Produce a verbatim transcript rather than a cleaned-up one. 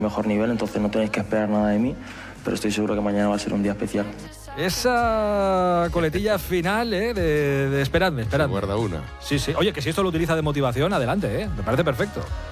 mejor nivel, entonces no tenéis que esperar nada de mí, pero estoy seguro que mañana va a ser un día especial. Esa coletilla final, ¿eh? De, de esperadme, esperadme. Se guarda una. Sí, sí. Oye, que si esto lo utiliza de motivación, adelante, ¿eh? Me parece perfecto.